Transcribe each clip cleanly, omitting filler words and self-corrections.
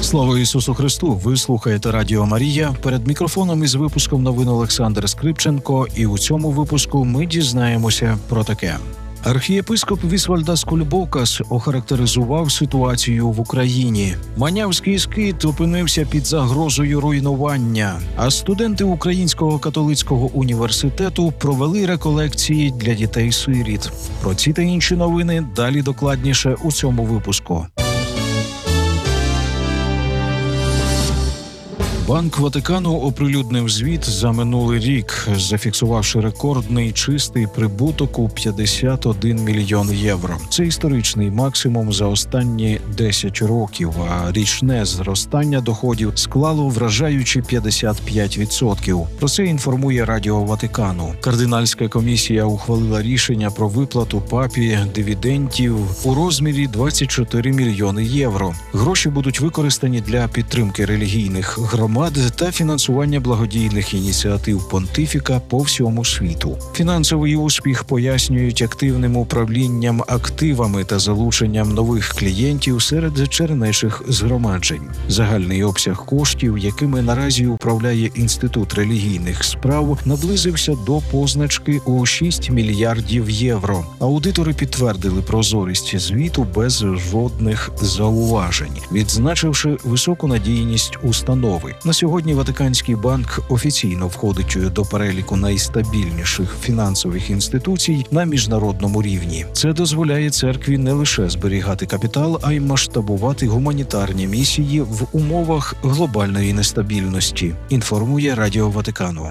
Слава Ісусу Христу! Ви слухаєте Радіо Марія. Перед мікрофоном із випуском новин Олександр Скрипченко. І у цьому випуску ми дізнаємося про таке. Архієпископ Вісвальдас Кульбокас охарактеризував ситуацію в Україні. Манявський скит опинився під загрозою руйнування, а студенти Українського католицького університету провели реколекції для дітей-сиріт. Про ці та інші новини далі докладніше у цьому випуску. Банк Ватикану оприлюднив звіт за минулий рік, зафіксувавши рекордний чистий прибуток у 51 мільйон євро. Це історичний максимум за останні 10 років, а річне зростання доходів склало вражаючі 55%. Про це інформує Радіо Ватикану. Кардинальська комісія ухвалила рішення про виплату папі дивідендів у розмірі 24 мільйони євро. Гроші будуть використані для підтримки релігійних громад та фінансування благодійних ініціатив понтифіка по всьому світу. Фінансовий успіх пояснюють активним управлінням активами та залученням нових клієнтів серед чернечих згромаджень. Загальний обсяг коштів, якими наразі управляє Інститут релігійних справ, наблизився до позначки у 6 мільярдів євро. Аудитори підтвердили прозорість звіту без жодних зауважень, відзначивши високу надійність установи. На сьогодні Ватиканський банк офіційно входить до переліку найстабільніших фінансових інституцій на міжнародному рівні. Це дозволяє церкві не лише зберігати капітал, а й масштабувати гуманітарні місії в умовах глобальної нестабільності, інформує Радіо Ватикану.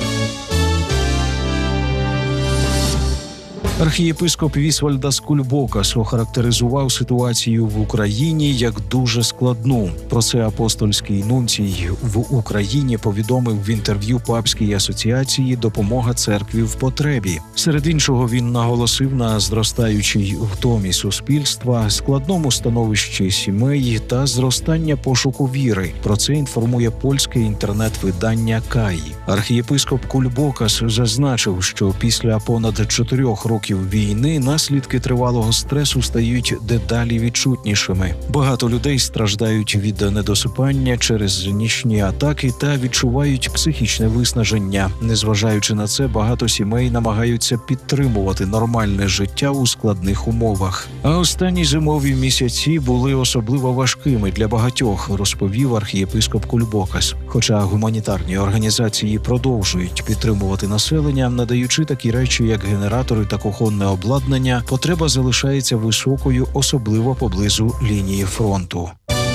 Архієпископ Вісвальдас Кульбокас охарактеризував ситуацію в Україні як дуже складну. Про це апостольський нунцій в Україні повідомив в інтерв'ю Папській асоціації «Допомога церкві в потребі». Серед іншого він наголосив на зростаючій втомі суспільства, складному становищі сімей та зростання пошуку віри. Про це інформує польське інтернет-видання «Кай». Архієпископ Кульбокас зазначив, що після понад 4 років війни наслідки тривалого стресу стають дедалі відчутнішими. Багато людей страждають від недосипання через нічні атаки та відчувають психічне виснаження. Незважаючи на це, багато сімей намагаються підтримувати нормальне життя у складних умовах. А останні зимові місяці були особливо важкими для багатьох, розповів архієпископ Кульбокас. Хоча гуманітарні організації продовжують підтримувати населення, надаючи такі речі, як генератори та кухонне обладнання, потреба залишається високою, особливо поблизу лінії фронту.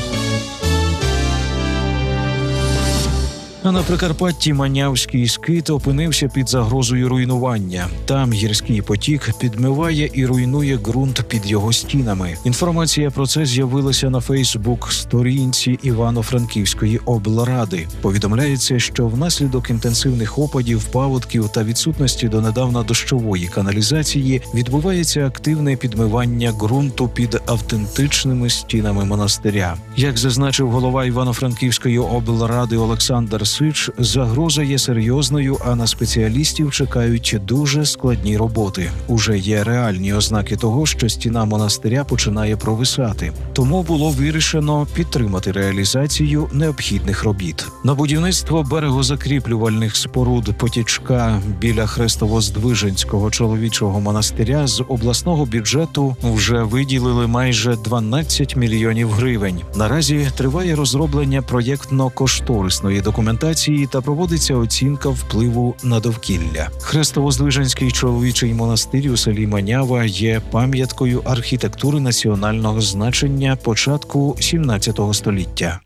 А на Прикарпатті Манявський скит опинився під загрозою руйнування. Там гірський потік підмиває і руйнує ґрунт під його стінами. Інформація про це з'явилася на Фейсбук-сторінці Івано-Франківської облради. Повідомляється, що внаслідок інтенсивних опадів, паводків та відсутності донедавна дощової каналізації відбувається активне підмивання ґрунту під автентичними стінами монастиря. Як зазначив голова Івано-Франківської облради Олександр Сич, загроза є серйозною, а на спеціалістів чекають дуже складні роботи. Уже є реальні ознаки того, що стіна монастиря починає провисати. Тому було вирішено підтримати реалізацію необхідних робіт. На будівництво берегозакріплювальних споруд потічка біля Хрестово-Здвиженського чоловічого монастиря з обласного бюджету вже виділили майже 12 мільйонів гривень. Наразі триває розроблення проєктно-кошторисної документації та проводиться оцінка впливу на довкілля. Хрестово-Здвиженський чоловічий монастир у селі Манява є пам'яткою архітектури національного значення початку 17 століття.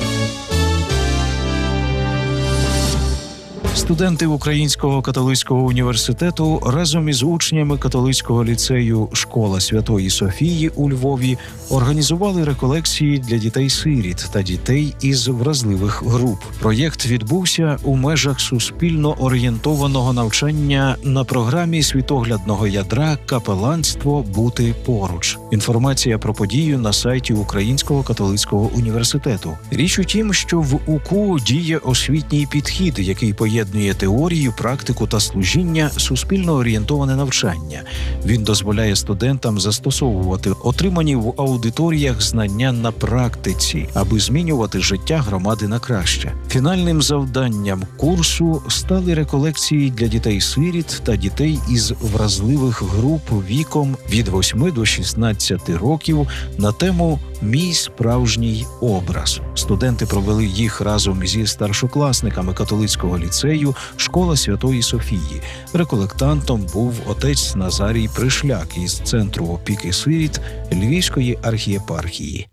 Студенти Українського католицького університету разом із учнями католицького ліцею «Школа Святої Софії» у Львові організували реколекції для дітей-сиріт та дітей із вразливих груп. Проєкт відбувся у межах суспільно орієнтованого навчання на програмі світоглядного ядра «Капеланство. Бути поруч». Інформація про подію на сайті Українського католицького університету. Річ у тім, що в УКУ діє освітній підхід, який поєднує поєднує теорію, практику та служіння, суспільно орієнтоване навчання. Він дозволяє студентам застосовувати отримані в аудиторіях знання на практиці, аби змінювати життя громади на краще. Фінальним завданням курсу стали реколекції для дітей-сиріт та дітей із вразливих груп віком від 8 до 16 років на тему «Мій справжній образ». Студенти провели їх разом зі старшокласниками католицького ліцею «Школа Святої Софії». Реколектантом був отець Назарій Пришляк із Центру опіки сиріт Львівської архієпархії.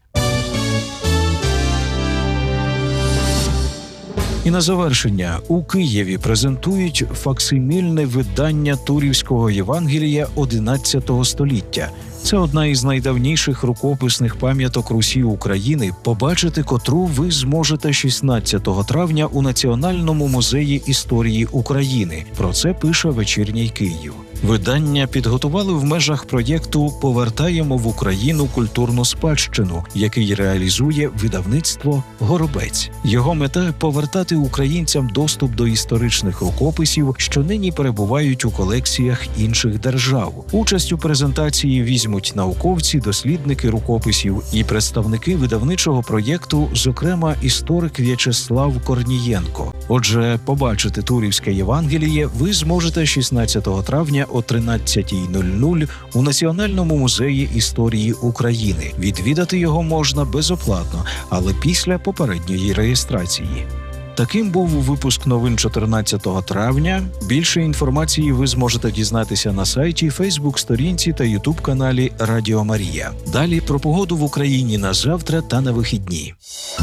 І на завершення у Києві презентують факсимільне видання Турівського Євангелія XI століття. Це одна із найдавніших рукописних пам'яток Русі України, побачити котру ви зможете 16 травня у Національному музеї історії України. Про це пише «Вечірній Київ». Видання підготували в межах проєкту «Повертаємо в Україну культурну спадщину», який реалізує видавництво «Горобець». Його мета – повертати українцям доступ до історичних рукописів, що нині перебувають у колекціях інших держав. Участь у презентації візьмуть науковці, дослідники рукописів і представники видавничого проєкту, зокрема історик В'ячеслав Корнієнко. Отже, побачити Турівське Євангеліє ви зможете 16 травня о 13:00 у Національному музеї історії України. Відвідати його можна безоплатно, але після попередньої реєстрації. Таким був випуск новин 14 травня. Більше інформації ви зможете дізнатися на сайті, Фейсбук-сторінці та Ютуб-каналі Радіо Марія. Далі про погоду в Україні на завтра та на вихідні.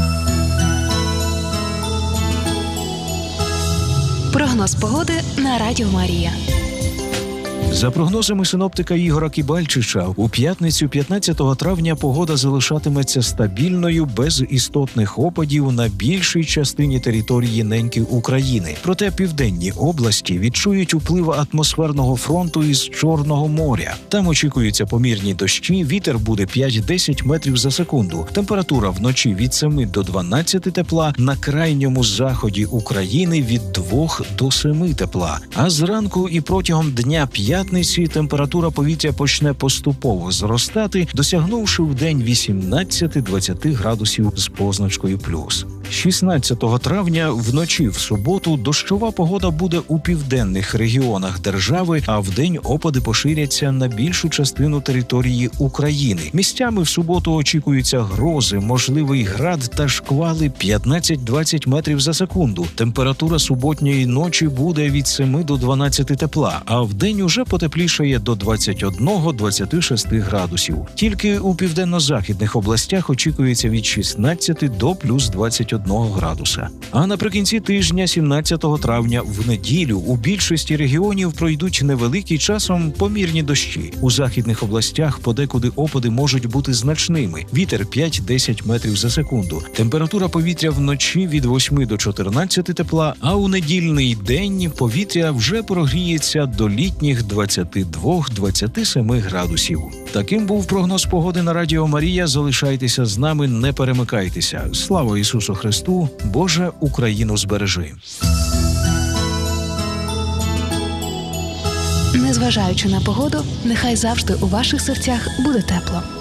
Прогноз погоди на Радіо Марія. За прогнозами синоптика Ігора Кібальчича, у п'ятницю 15 травня погода залишатиметься стабільною, без істотних опадів на більшій частині території неньки України. Проте південні області відчують вплив атмосферного фронту із Чорного моря. Там очікуються помірні дощі, вітер буде 5-10 метрів за секунду. Температура вночі від 7 до 12 тепла, на крайньому заході України від 2 до 7 тепла. А зранку і протягом дня п'ятниці температура повітря почне поступово зростати, досягнувши в день 18-20 градусів з позначкою плюс. 16 травня вночі в суботу дощова погода буде у південних регіонах держави, а вдень опади поширяться на більшу частину території України. Місцями в суботу очікуються грози, можливий град та шквали 15-20 метрів за секунду. Температура суботньої ночі буде від 7 до 12 тепла, а вдень уже потеплішає до 21-26 градусів. Тільки у південно-західних областях очікується від 16 до плюс 21 градуса. А наприкінці тижня, 17 травня, в неділю, у більшості регіонів пройдуть невеликі, часом помірні дощі. У західних областях подекуди опади можуть бути значними. Вітер 5-10 метрів за секунду. Температура повітря вночі від 8 до 14 тепла, а у недільний день повітря вже прогріється до літніх 22-27 градусів. Таким був прогноз погоди на Радіо Марія. Залишайтеся з нами, не перемикайтеся. Слава Ісусу Христу! Боже, Україну збережи! Незважаючи на погоду, нехай завжди у ваших серцях буде тепло.